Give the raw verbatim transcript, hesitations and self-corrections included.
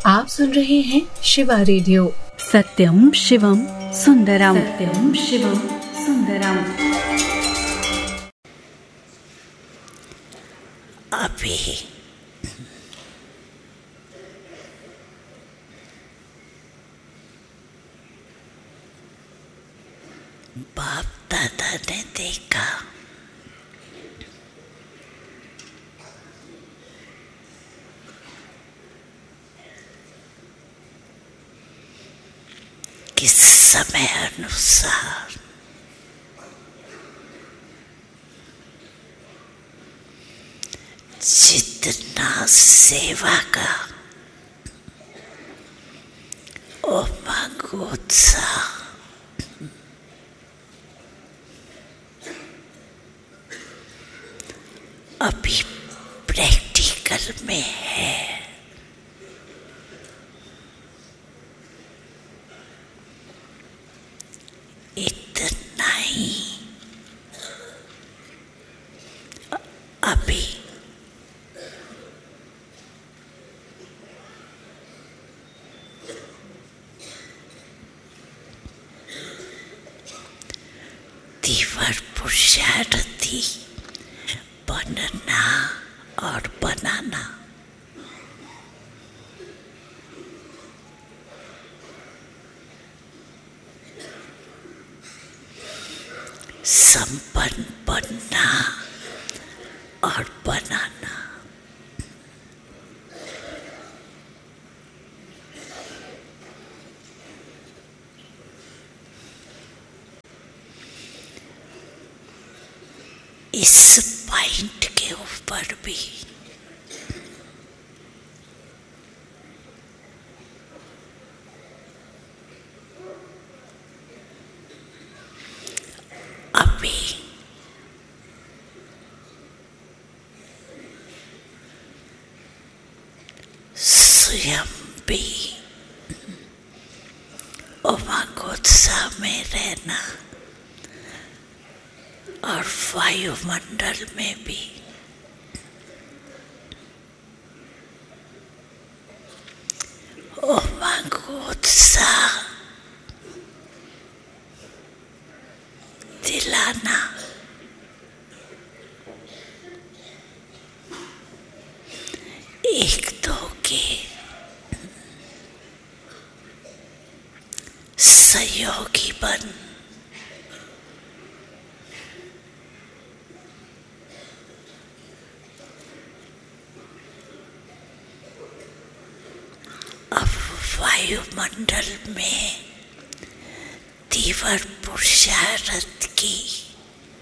आप सुन रहे हैं शिवा रेडियो। सत्यम शिवम सुंदरम, सत्यम शिवम सुंदरम। अभी बाप दादा ने देखा कि समय अनुसार जितना सेवा का उमंग उत्साह अभी प्रैक्टिकल में है, इतना ही अभी तीव्र पुरुषार्थी बनना और बनाना संपन्न बनना और बनाना इस पॉइंट के ऊपर भी अभी स्वयं भी उमंग उत्साह में रहना और वायुमंडल में भी उमंग उत्साह दिलाना एक दो के सहयोगी बन वायुमंडल में तीव्र पुरुषार्थ की